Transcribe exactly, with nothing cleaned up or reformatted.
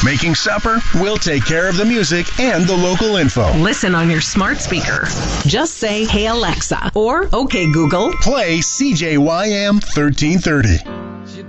Making supper? We'll take care of the music and the local info. Listen on your smart speaker. Just say, "Hey Alexa," or "Okay Google, play C J Y M thirteen thirty."